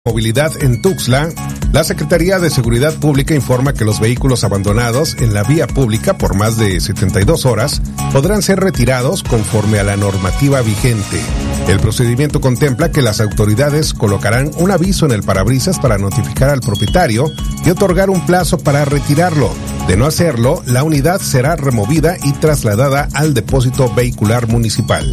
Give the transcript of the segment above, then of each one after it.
Movilidad en Tuxtla, la Secretaría de Seguridad Pública informa que los vehículos abandonados en la vía pública por más de 72 horas podrán ser retirados conforme a la normativa vigente. El procedimiento contempla que las autoridades colocarán un aviso en el parabrisas para notificar al propietario y otorgar un plazo para retirarlo. De no hacerlo, la unidad será removida y trasladada al depósito vehicular municipal.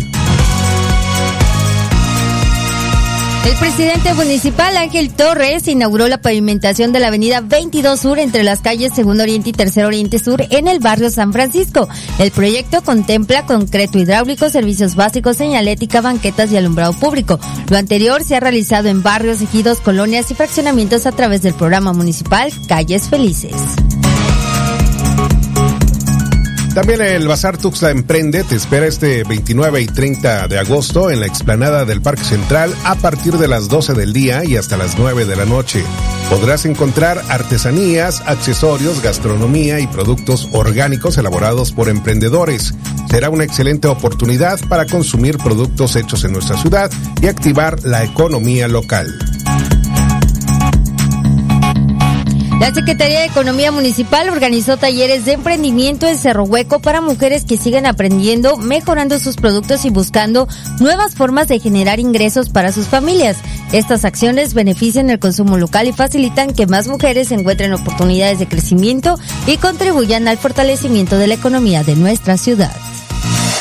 El presidente municipal Ángel Torres inauguró la pavimentación de la avenida 22 Sur entre las calles Segundo Oriente y Tercer Oriente Sur en el barrio San Francisco. El proyecto contempla concreto hidráulico, servicios básicos, señalética, banquetas y alumbrado público. Lo anterior se ha realizado en barrios, ejidos, colonias y fraccionamientos a través del programa municipal Calles Felices. También el Bazar Tuxtla Emprende te espera este 29 y 30 de agosto en la explanada del Parque Central a partir de las 12 del día y hasta las 9 de la noche. Podrás encontrar artesanías, accesorios, gastronomía y productos orgánicos elaborados por emprendedores. Será una excelente oportunidad para consumir productos hechos en nuestra ciudad y activar la economía local. La Secretaría de Economía Municipal organizó talleres de emprendimiento en Cerro Hueco para mujeres que siguen aprendiendo, mejorando sus productos y buscando nuevas formas de generar ingresos para sus familias. Estas acciones benefician el consumo local y facilitan que más mujeres encuentren oportunidades de crecimiento y contribuyan al fortalecimiento de la economía de nuestra ciudad.